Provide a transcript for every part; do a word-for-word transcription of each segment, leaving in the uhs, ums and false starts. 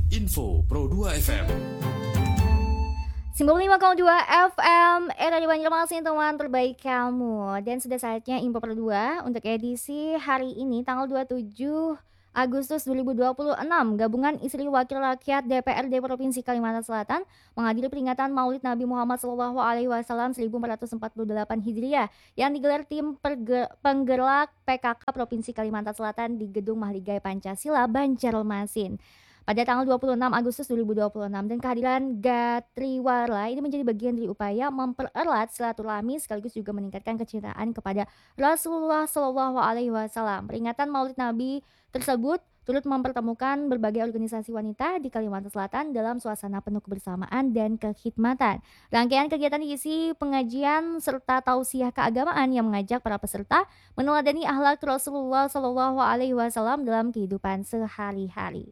Info Pro dua F M. sembilan puluh lima koma dua F M era di Banjarmasin, teman terbaik kamu. Dan sudah saatnya Info Pro dua untuk edisi hari ini tanggal dua puluh tujuh Agustus dua ribu dua puluh enam. Gabungan Istri Wakil Rakyat D P R D Provinsi Kalimantan Selatan menghadiri peringatan Maulid Nabi Muhammad Shallallahu Alaihi Wasallam seribu empat ratus empat puluh delapan Hijriah yang digelar tim perge- penggerak P K K Provinsi Kalimantan Selatan di Gedung Mahligai Pancasila, Banjarmasin pada tanggal dua puluh enam Agustus dua ribu dua puluh enam. Dan kehadiran Gatriwala ini menjadi bagian dari upaya mempererat silaturahmi sekaligus juga meningkatkan kecintaan kepada Rasulullah Shallallahu Alaihi Wasallam. Peringatan Maulid Nabi tersebut turut mempertemukan berbagai organisasi wanita di Kalimantan Selatan dalam suasana penuh kebersamaan dan kekhidmatan. Rangkaian kegiatan diisi pengajian serta tausiah keagamaan yang mengajak para peserta meneladani akhlak Rasulullah Shallallahu Alaihi Wasallam dalam kehidupan sehari-hari.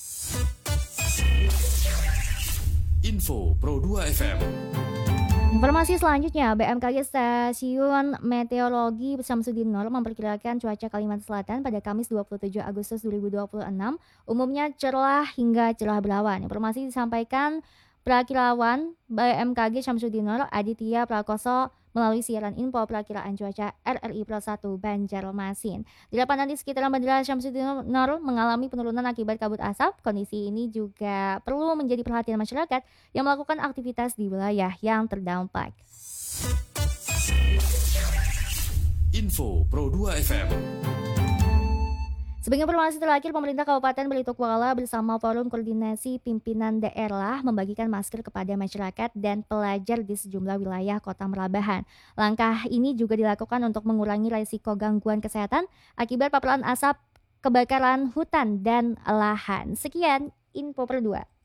Info Pro dua F M. Informasi selanjutnya, B M K G Stasiun Meteorologi Syamsuddin Nur memperkirakan cuaca Kalimantan Selatan pada Kamis dua puluh tujuh Agustus dua ribu dua puluh enam umumnya cerah hingga cerah berawan. Informasi disampaikan Prakirawan B M K G Syamsuddin Nur Aditya Prakoso melalui siaran info perakiraan cuaca R R I Pro satu Banjarmasin. Di lapangan di sekitaran Bandara Syamsuddin Nur mengalami penurunan akibat kabut asap. Kondisi ini juga perlu menjadi perhatian masyarakat yang melakukan aktivitas di wilayah yang terdampak. Info Pro dua F M. Sebagai informasi terakhir, pemerintah Kabupaten Belitung-Kuala bersama Forum Koordinasi Pimpinan Daerah membagikan masker kepada masyarakat dan pelajar di sejumlah wilayah Kota Merabahan. Langkah ini juga dilakukan untuk mengurangi risiko gangguan kesehatan akibat paparan asap kebakaran hutan dan lahan. Sekian Info Per dua.